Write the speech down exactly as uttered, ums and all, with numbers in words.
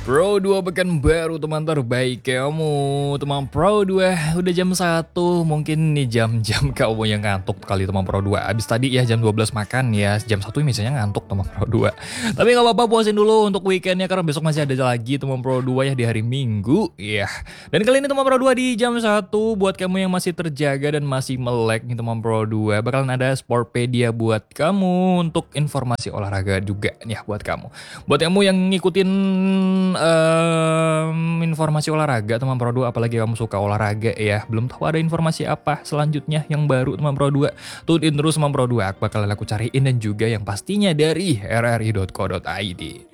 Pro dua pekan baru teman terbaik kamu. Teman Pro dua udah jam satu. Mungkin nih jam-jam kamu yang ngantuk kali teman Pro dua. Abis tadi ya jam dua belas makan ya. Jam satu misalnya ngantuk teman Pro dua. Tapi gak apa-apa, puasin dulu untuk weekendnya. Karena besok masih ada lagi teman Pro dua ya di hari Minggu ya. Dan kali ini teman Pro dua di jam satu. Buat kamu yang masih terjaga dan masih melek nih teman Pro dua. Bakalan ada Sportpedia buat kamu. Untuk informasi olahraga juga nih ya buat kamu. Buat kamu yang ngikutin Um, informasi olahraga teman Pro dua, apalagi kamu suka olahraga ya, belum tahu ada informasi apa selanjutnya yang baru teman Pro dua, tune in terus teman Pro dua, bakal aku cariin dan juga yang pastinya dari r r i dot co dot i d.